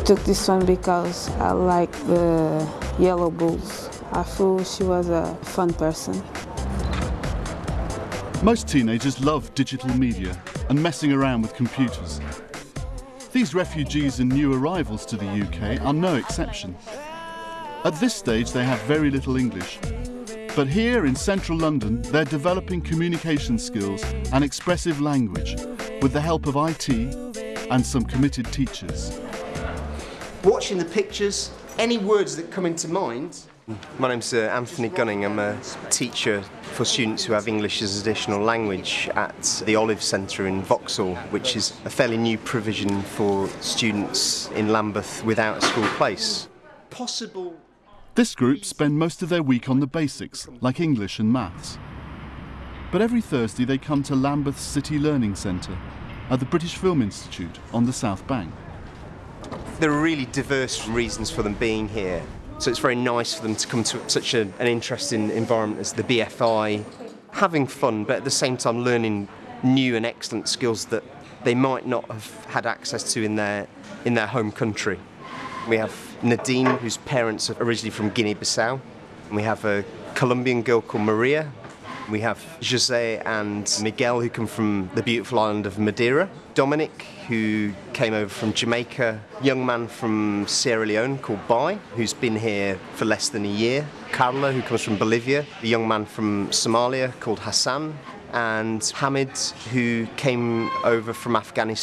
took this one because I like the yellow bulls. I thought she was a fun person. Most teenagers love digital media and messing around with computers. These refugees and new arrivals to the UK are no exception. At this stage they have very little English, but here in central London they're developing communication skills and expressive language with the help of IT and some committed teachers. Watching the pictures, any words that come into mind. My name's Anthony Gunning. I'm a teacher for students who have English as additional language at the Olive Centre in Vauxhall, which is a fairly new provision for students in Lambeth without a school place. Possible. This group spend most of their week on the basics, like English and maths. But every Thursday they come to Lambeth City Learning Centre at the British Film Institute on the South Bank. There are really diverse reasons for them being here. So it's very nice for them to come to such an interesting environment as the BFI, having fun, but at the same time learning new and excellent skills that they might not have had access to in their home country. We have Nadine, whose parents are originally from Guinea-Bissau. We have a Colombian girl called Maria. We have Jose and Miguel, who come from the beautiful island of Madeira. Dominic, who came over from Jamaica. A young man from Sierra Leone called Bai, who's been here for less than a year. Carla, who comes from Bolivia. A young man from Somalia called Hassan. And Hamid, who came over from Afghanistan.